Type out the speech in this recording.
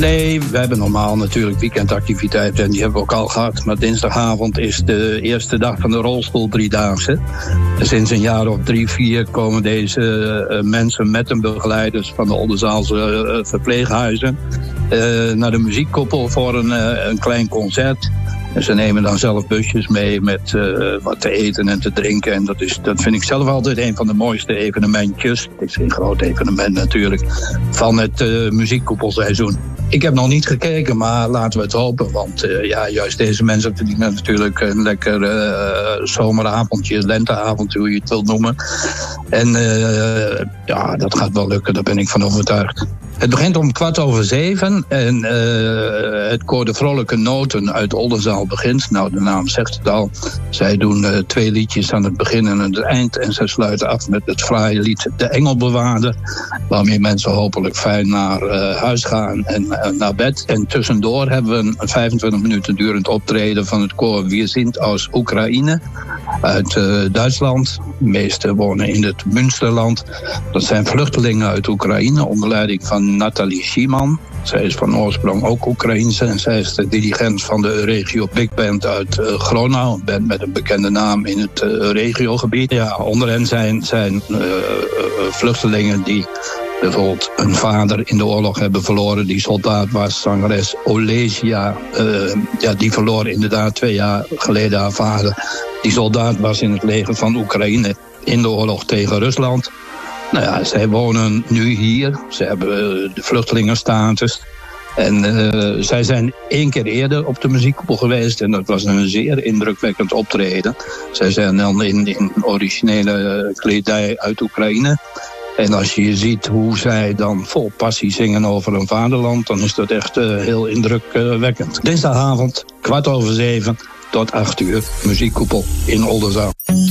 Nee, we hebben normaal natuurlijk weekendactiviteiten en die hebben we ook al gehad. Maar dinsdagavond is de eerste dag van de rolstoel 3-daagse. Sinds een jaar of 3-4 komen deze mensen met hun begeleiders van de Oldenzaalse verpleeghuizen naar de muziekkoepel voor een klein concert. En ze nemen dan zelf busjes mee met wat te eten en te drinken. En dat vind ik zelf altijd een van de mooiste evenementjes. Het is een groot evenement natuurlijk. Van het muziekkoepelseizoen. Ik heb nog niet gekeken, maar laten we het hopen. Want juist deze mensen verdienen natuurlijk een lekker zomeravondje, lenteavondje, hoe je het wilt noemen. En dat gaat wel lukken, daar ben ik van overtuigd. Het begint om 6:15 en het koor De Vrolijke Noten uit Oldenzaal begint. Nou, de naam zegt het al. Zij doen 2 liedjes aan het begin en aan het eind. En zij sluiten af met het fraaie lied De Engelbewaarder. Waarmee mensen hopelijk fijn naar huis gaan en naar bed. En tussendoor hebben we een 25 minuten durend optreden van het koor Wir sind aus Oekraïne. Uit Duitsland. De meesten wonen in het Münsterland. Dat zijn vluchtelingen uit Oekraïne onder leiding van Nathalie Schiman. Zij is van oorsprong ook Oekraïense en zij is de dirigent van de Regio Big Band uit Gronau. Een band met een bekende naam in het regiogebied. Ja, onder hen zijn vluchtelingen die bijvoorbeeld een vader in de oorlog hebben verloren die soldaat was, zangeres Olesia. Die verloor inderdaad 2 jaar geleden haar vader. Die soldaat was in het leger van Oekraïne in de oorlog tegen Rusland. Nou ja, zij wonen nu hier. Ze hebben de vluchtelingenstatus. En zij zijn 1 keer eerder op de muziekkoepel geweest. En dat was een zeer indrukwekkend optreden. Zij zijn dan in originele kledij uit Oekraïne. En als je ziet hoe zij dan vol passie zingen over hun vaderland, dan is dat echt heel indrukwekkend. Dinsdagavond, 6:15 tot 8:00, muziekkoepel in Oldenzaal.